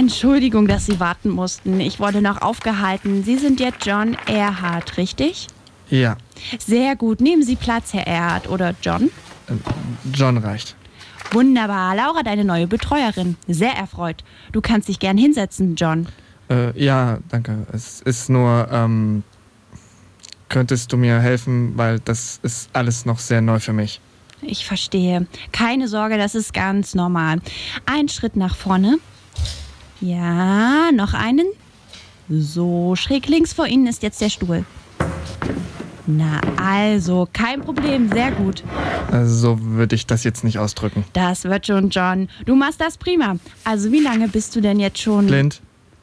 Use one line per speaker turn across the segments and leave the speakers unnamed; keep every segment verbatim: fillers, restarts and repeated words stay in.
Entschuldigung, dass Sie warten mussten. Ich wurde noch aufgehalten. Sie sind jetzt John Erhardt, richtig?
Ja.
Sehr gut. Nehmen Sie Platz, Herr Erhardt. Oder John?
Äh, John reicht.
Wunderbar. Laura, deine neue Betreuerin. Sehr erfreut. Du kannst dich gern hinsetzen, John.
Äh, ja, danke. Es ist nur, ähm, könntest du mir helfen, weil das ist alles noch sehr neu für mich.
Ich verstehe. Keine Sorge, das ist ganz normal. Ein Schritt nach vorne. Ja, noch einen. So, schräg links vor Ihnen ist jetzt der Stuhl. Na also, kein Problem, sehr gut.
Also so würde ich das jetzt nicht ausdrücken.
Das wird schon, John. Du machst das prima. Also wie lange bist du denn jetzt schon...
Blind?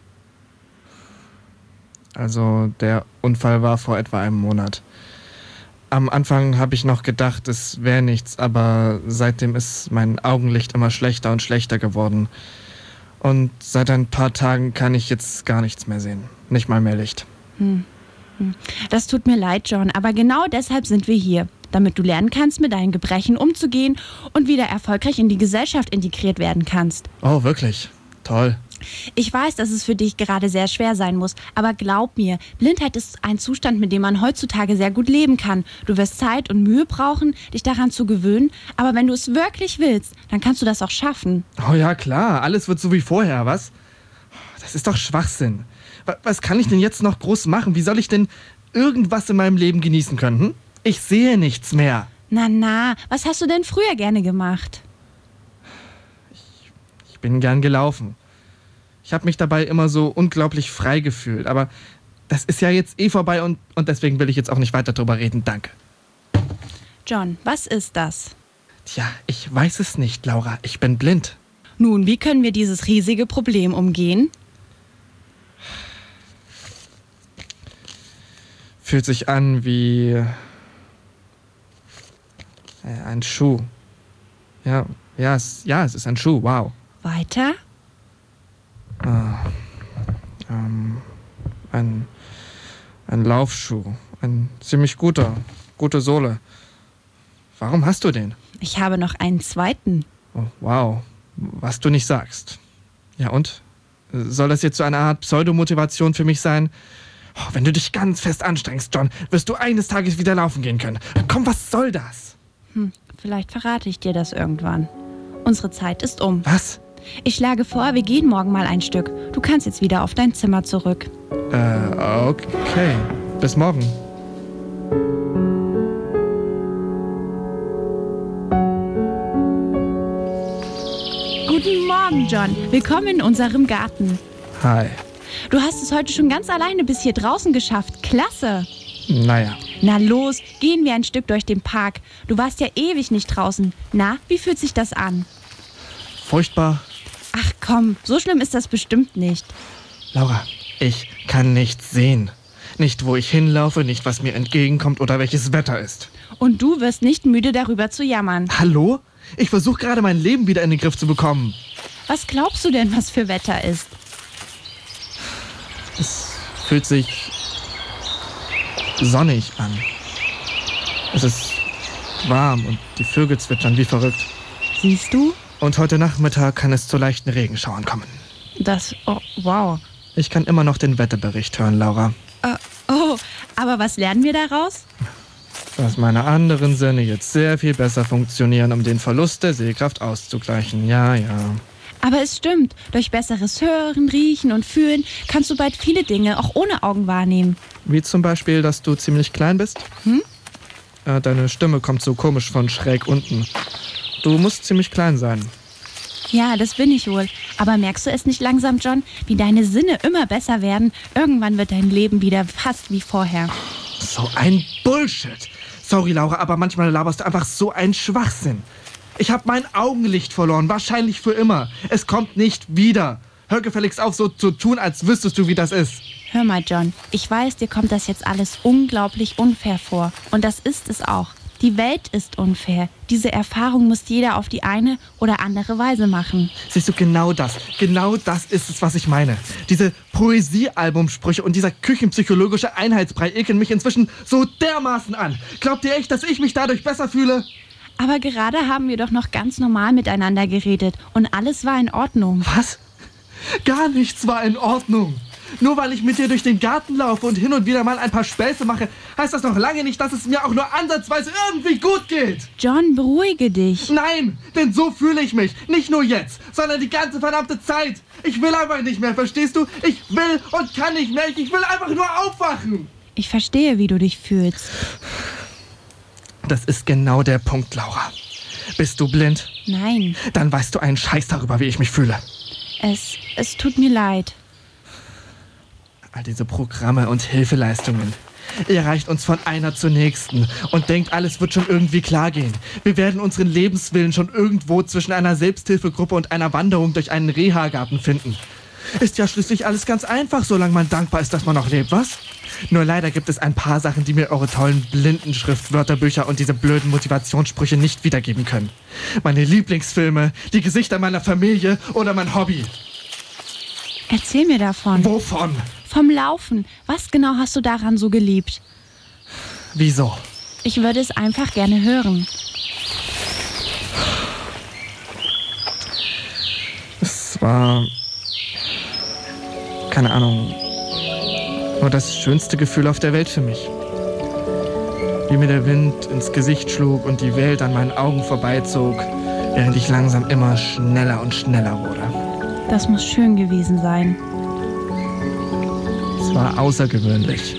Also der Unfall war vor etwa einem Monat. Am Anfang habe ich noch gedacht, es wäre nichts, aber seitdem ist mein Augenlicht immer schlechter und schlechter geworden. Und seit ein paar Tagen kann ich jetzt gar nichts mehr sehen. Nicht mal mehr Licht.
Hm. Das tut mir leid, John, aber genau deshalb sind wir hier. Damit du lernen kannst, mit deinen Gebrechen umzugehen und wieder erfolgreich in die Gesellschaft integriert werden kannst.
Oh, wirklich? Toll.
Ich weiß, dass es für dich gerade sehr schwer sein muss, aber glaub mir, Blindheit ist ein Zustand, mit dem man heutzutage sehr gut leben kann. Du wirst Zeit und Mühe brauchen, dich daran zu gewöhnen, aber wenn du es wirklich willst, dann kannst du das auch schaffen.
Oh ja, klar, alles wird so wie vorher, was? Das ist doch Schwachsinn. Was kann ich denn jetzt noch groß machen? Wie soll ich denn irgendwas in meinem Leben genießen können? Hm? Ich sehe nichts mehr.
Na, na, was hast du denn früher gerne gemacht?
Ich, ich bin gern gelaufen. Ich habe mich dabei immer so unglaublich frei gefühlt. Aber das ist ja jetzt eh vorbei und, und deswegen will ich jetzt auch nicht weiter drüber reden. Danke.
John, was ist das?
Tja, ich weiß es nicht, Laura. Ich bin blind.
Nun, wie können wir dieses riesige Problem umgehen?
Fühlt sich an wie äh, ein Schuh. Ja, ja, es, ja, es ist ein Schuh. Wow.
Weiter?
Ah, ähm, ein, ein Laufschuh. Ein ziemlich guter, gute Sohle. Warum hast du den?
Ich habe noch einen zweiten.
Oh, wow, was du nicht sagst. Ja und? Soll das jetzt so eine Art Pseudomotivation für mich sein? Oh, wenn du dich ganz fest anstrengst, John, wirst du eines Tages wieder laufen gehen können. Komm, was soll das?
Hm, vielleicht verrate ich dir das irgendwann. Unsere Zeit ist um.
Was?
Ich schlage vor, wir gehen morgen mal ein Stück. Du kannst jetzt wieder auf dein Zimmer zurück.
Äh, okay. Bis morgen.
Guten Morgen, John. Willkommen in unserem Garten.
Hi.
Du hast es heute schon ganz alleine bis hier draußen geschafft. Klasse.
Naja.
Na los, gehen wir ein Stück durch den Park. Du warst ja ewig nicht draußen. Na, wie fühlt sich das an?
Furchtbar.
Ach komm, so schlimm ist das bestimmt nicht.
Laura, ich kann nichts sehen. Nicht, wo ich hinlaufe, nicht, was mir entgegenkommt oder welches Wetter ist.
Und du wirst nicht müde, darüber zu jammern.
Hallo? Ich versuche gerade, mein Leben wieder in den Griff zu bekommen.
Was glaubst du denn, was für Wetter ist?
Es fühlt sich sonnig an. Es ist warm und die Vögel zwitschern wie verrückt.
Siehst du?
Und heute Nachmittag kann es zu leichten Regenschauern kommen.
Das, oh, wow.
Ich kann immer noch den Wetterbericht hören, Laura.
Uh, oh, aber was lernen wir daraus?
Dass meine anderen Sinne jetzt sehr viel besser funktionieren, um den Verlust der Sehkraft auszugleichen. Ja, ja.
Aber es stimmt, durch besseres Hören, Riechen und Fühlen kannst du bald viele Dinge auch ohne Augen wahrnehmen.
Wie zum Beispiel, dass du ziemlich klein bist?
Hm?
Äh, deine Stimme kommt so komisch von schräg unten. Du musst ziemlich klein sein.
Ja, das bin ich wohl. Aber merkst du es nicht langsam, John? Wie deine Sinne immer besser werden? Irgendwann wird dein Leben wieder fast wie vorher.
So ein Bullshit. Sorry, Laura, aber manchmal laberst du einfach so einen Schwachsinn. Ich habe mein Augenlicht verloren, wahrscheinlich für immer. Es kommt nicht wieder. Hör gefälligst auf, so zu tun, als wüsstest du, wie das ist.
Hör mal, John, ich weiß, dir kommt das jetzt alles unglaublich unfair vor. Und das ist es auch. Die Welt ist unfair. Diese Erfahrung muss jeder auf die eine oder andere Weise machen.
Siehst du, genau das, genau das ist es, was ich meine. Diese Poesiealbumsprüche und dieser küchenpsychologische Einheitsbrei ekeln mich inzwischen so dermaßen an. Glaubt ihr echt, dass ich mich dadurch besser fühle?
Aber gerade haben wir doch noch ganz normal miteinander geredet und alles war in Ordnung.
Was? Gar nichts war in Ordnung. Nur weil ich mit dir durch den Garten laufe und hin und wieder mal ein paar Späße mache, heißt das noch lange nicht, dass es mir auch nur ansatzweise irgendwie gut geht.
John, beruhige dich.
Nein, denn so fühle ich mich. Nicht nur jetzt, sondern die ganze verdammte Zeit. Ich will einfach nicht mehr, verstehst du? Ich will und kann nicht mehr. Ich will einfach nur aufwachen.
Ich verstehe, wie du dich fühlst.
Das ist genau der Punkt, Laura. Bist du blind?
Nein.
Dann weißt du einen Scheiß darüber, wie ich mich fühle.
Es, es tut mir leid.
All diese Programme und Hilfeleistungen. Ihr reicht uns von einer zur nächsten und denkt, alles wird schon irgendwie klar gehen. Wir werden unseren Lebenswillen schon irgendwo zwischen einer Selbsthilfegruppe und einer Wanderung durch einen Reha-Garten finden. Ist ja schließlich alles ganz einfach, solange man dankbar ist, dass man noch lebt, was? Nur leider gibt es ein paar Sachen, die mir eure tollen Blindenschriftwörterbücher und diese blöden Motivationssprüche nicht wiedergeben können. Meine Lieblingsfilme, die Gesichter meiner Familie oder mein Hobby.
Erzähl mir davon.
Wovon?
Vom Laufen. Was genau hast du daran so geliebt?
Wieso?
Ich würde es einfach gerne hören.
Es war... keine Ahnung... nur das schönste Gefühl auf der Welt für mich. Wie mir der Wind ins Gesicht schlug und die Welt an meinen Augen vorbeizog, während ich langsam immer schneller und schneller wurde.
Das muss schön gewesen sein.
Es war außergewöhnlich.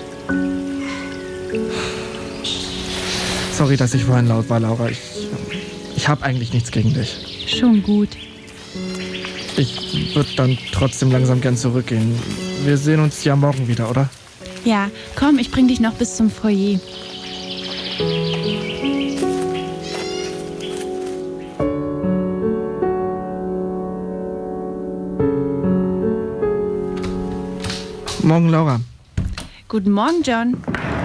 Sorry, dass ich vorhin laut war, Laura. Ich, ich habe eigentlich nichts gegen dich.
Schon gut.
Ich würde dann trotzdem langsam gern zurückgehen. Wir sehen uns ja morgen wieder, oder?
Ja, komm, ich bring dich noch bis zum Foyer.
Morgen, Laura.
Guten Morgen, John.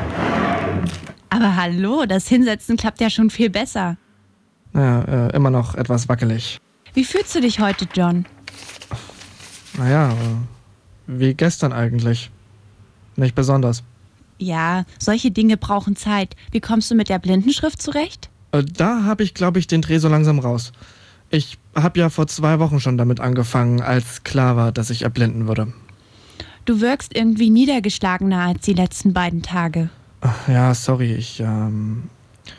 Aber hallo, das Hinsetzen klappt ja schon viel besser.
Naja, äh, immer noch etwas wackelig.
Wie fühlst du dich heute, John?
Naja, äh, wie gestern eigentlich. Nicht besonders.
Ja, solche Dinge brauchen Zeit. Wie kommst du mit der Blindenschrift zurecht?
Äh, da habe ich, glaube ich, den Dreh so langsam raus. Ich habe ja vor zwei Wochen schon damit angefangen, als klar war, dass ich erblinden würde.
Du wirkst irgendwie niedergeschlagener als die letzten beiden Tage.
Ach, ja, sorry, ich, ähm...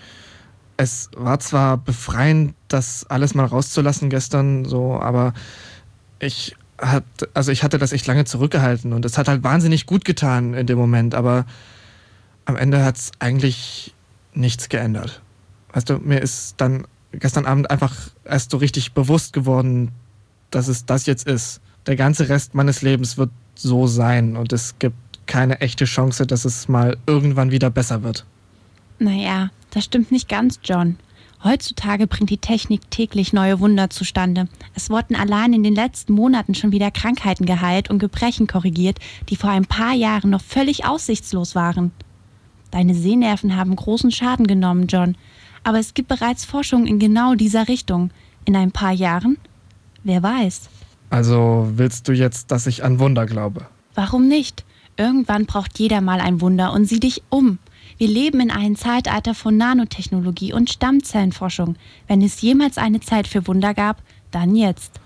Es war zwar befreiend, das alles mal rauszulassen gestern, so, aber ich hat, also ich hatte das echt lange zurückgehalten und es hat halt wahnsinnig gut getan in dem Moment, aber am Ende hat es eigentlich nichts geändert. Weißt du, mir ist dann gestern Abend einfach erst so richtig bewusst geworden, dass es das jetzt ist. Der ganze Rest meines Lebens wird so sein und es gibt keine echte Chance, dass es mal irgendwann wieder besser wird.
Naja, das stimmt nicht ganz, John. Heutzutage bringt die Technik täglich neue Wunder zustande. Es wurden allein in den letzten Monaten schon wieder Krankheiten geheilt und Gebrechen korrigiert, die vor ein paar Jahren noch völlig aussichtslos waren. Deine Sehnerven haben großen Schaden genommen, John. Aber es gibt bereits Forschung in genau dieser Richtung. In ein paar Jahren? Wer weiß.
Also willst du jetzt, dass ich an Wunder glaube?
Warum nicht? Irgendwann braucht jeder mal ein Wunder und sieh dich um. Wir leben in einem Zeitalter von Nanotechnologie und Stammzellenforschung. Wenn es jemals eine Zeit für Wunder gab, dann jetzt.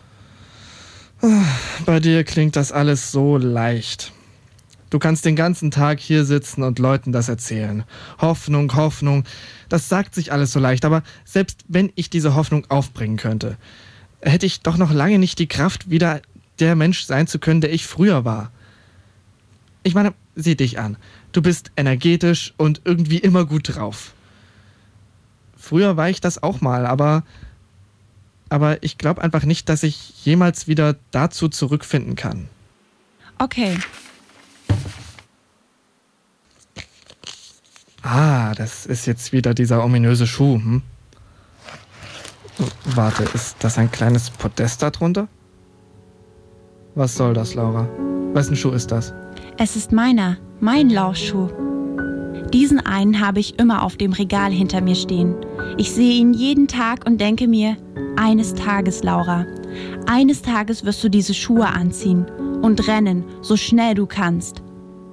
Bei dir klingt das alles so leicht. Du kannst den ganzen Tag hier sitzen und Leuten das erzählen. Hoffnung, Hoffnung, das sagt sich alles so leicht. Aber selbst wenn ich diese Hoffnung aufbringen könnte, hätte ich doch noch lange nicht die Kraft, wieder der Mensch sein zu können, der ich früher war. Ich meine, sieh dich an. Du bist energetisch und irgendwie immer gut drauf. Früher war ich das auch mal, aber, aber ich glaube einfach nicht, dass ich jemals wieder dazu zurückfinden kann.
Okay.
Ah, das ist jetzt wieder dieser ominöse Schuh, hm? Warte, ist das ein kleines Podest da drunter? Was soll das, Laura? Wessen Schuh ist das?
Es ist meiner, mein Laufschuh. Diesen einen habe ich immer auf dem Regal hinter mir stehen. Ich sehe ihn jeden Tag und denke mir, eines Tages, Laura, eines Tages wirst du diese Schuhe anziehen und rennen, so schnell du kannst.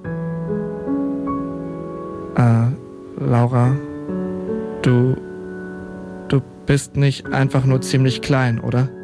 Äh, Laura, du, du bist nicht einfach nur ziemlich klein, oder?